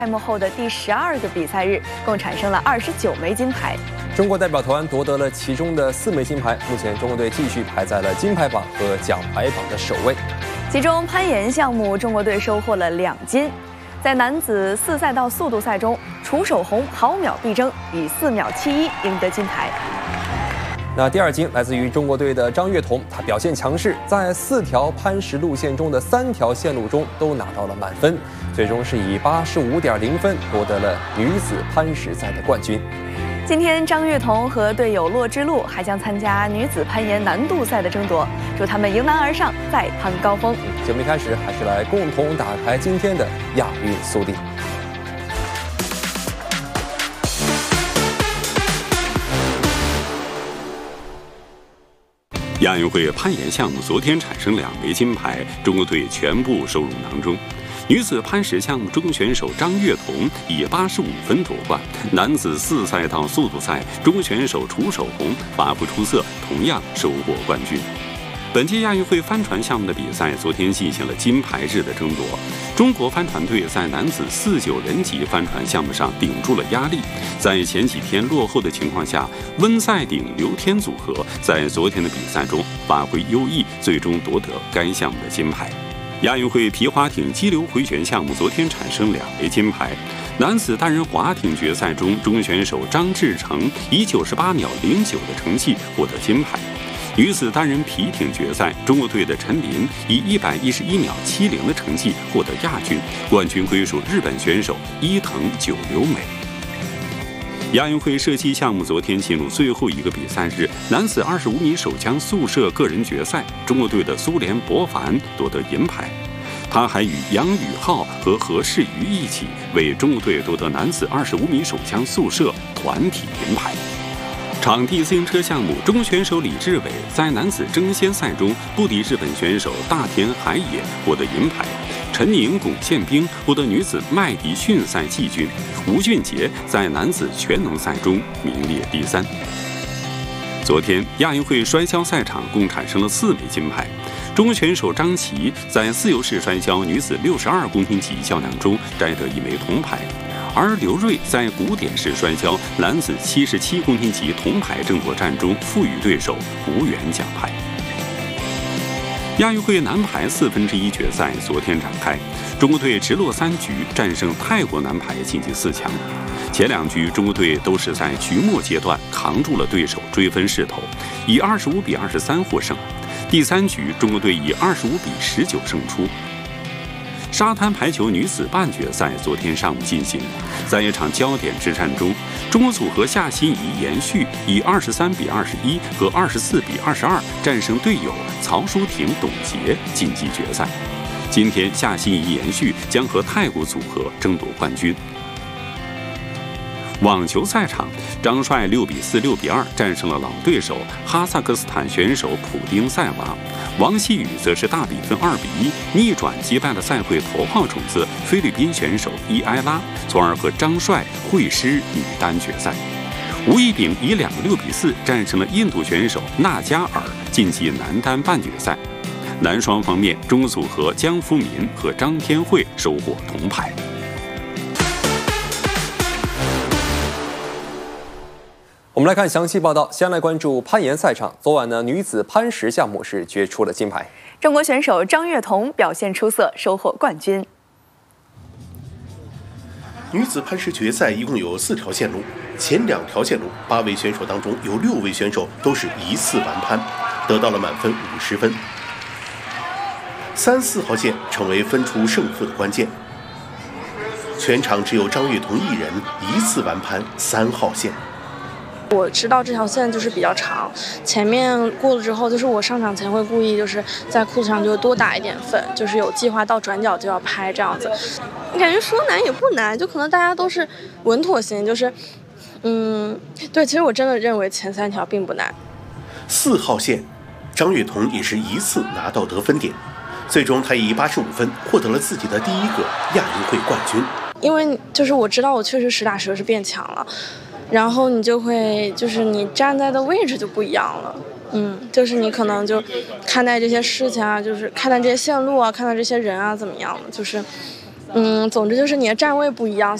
开幕后的第12个比赛日，共产生了29枚金牌。 中国代表团夺得了其中的4枚金牌，目前中国队继续排在了金牌榜和奖牌榜的首位。 其中攀岩项目，中国队收获了2金。在男子4赛道速度赛中，楚守宏毫秒必争，以4秒71赢得金牌。 那第2金来自于中国队的张悦彤，她表现强势，在4条攀石路线中的3条线路中都拿到了满分，最终是以85.0分夺得了女子攀石赛的冠军。 今天，张悦彤和队友骆之路还将参加女子攀岩难度赛的争夺，祝他们迎难而上，再攀高峰。 节目一开始，还是来共同打开今天的亚运速递。 亚运会攀岩项目昨天产生2枚金牌，中国队全部收入囊中。女子攀石项目中国选手张悦彤以85分夺冠，男子4赛道速度赛中国选手楚守宏发挥出色，同样收获冠军。本届亚运会帆船项目的比赛昨天进行了金牌制的争夺，中国帆船队在男子49人级帆船项目上顶住了压力，在前几天落后的情况下，温赛鼎、刘天组合在昨天的比赛中发挥优异，最终夺得该项目的金牌。亚运会皮划艇激流回旋项目昨天产生2枚金牌，男子单人划艇决赛中，中国选手张志成以98秒09的成绩获得金牌。女子单人皮艇决赛，中国队的陈琳以111秒70的成绩获得亚军，冠军归属日本选手伊藤久留美。亚运会射击项目昨天进入最后一个比赛日，男子25米手枪速射个人决赛，中国队的苏联博凡夺得银牌。他还与杨宇浩和何世瑜一起为中国队夺得男子25米手枪速射团体银牌。场地自行车项目，中国选手李志伟在男子争先赛中不敌日本选手大田海野，获得银牌。陈宁、龚宪兵获得女子麦迪逊赛季军，吴俊杰在男子全能赛中名列第3。昨天，亚运会摔跤赛场共产生了4枚金牌。中国选手张琪在自由式摔跤女子62公斤级较量中摘得1枚铜牌，而刘瑞在古典式摔跤男子77公斤级铜牌争夺战中负于对手，无缘奖牌。亚运会男排1/4决赛昨天展开，中国队直落3局战胜泰国男排晋级4强。前2局中国队都是在局末阶段扛住了对手追分势头，以25比23获胜。第3局中国队以25比19胜出。沙滩排球女子半决赛昨天上午进行，在一场焦点之战中，中国组合夏欣怡、延续以23比21和24比22战胜队友曹淑婷、董洁晋级决赛。今天夏欣怡、延续将和泰国组合争夺冠军。网球赛场，张帅6比4、6比2战胜了老对手哈萨克斯坦选手普丁塞娃，王希雨则是大比分2比1逆转击败了赛会头号种子菲律宾选手伊埃拉，从而和张帅会师女单决赛。吴一丙以2个6比4战胜了印度选手纳加尔，晋级男单半决赛。男双方面，中国组合江福民和张天惠收获铜牌。 我们来看详细报道，先来关注攀岩赛场。昨晚呢，女子攀石项目是决出了金牌， 中国选手张悦彤表现出色，收获冠军。 女子攀石决赛一共有4条线路，前2条线路8位选手当中有6位选手都是一次完攀，得到了满分50分。3、4号线成为分出胜负的关键，全场只有张悦彤一人一次完攀3号线。 我知道这条线就是比较长，前面过了之后，就是我上场前会故意就是在裤子上就多打一点分，就是有计划到转角就要拍这样子。感觉说难也不难，就可能大家都是稳妥型，就是对，其实我真的认为前3条并不难。 4号线，张悦彤也是一次拿到得分点，最终他以85分获得了自己的第1个亚运会冠军。 因为就是我知道我确实实打实是变强了。然后你就会，就是你站在的位置就不一样了，就是你可能就看待这些事情啊，就是看待这些线路啊，看待这些人啊，怎么样的，就是总之就是你的站位不一样。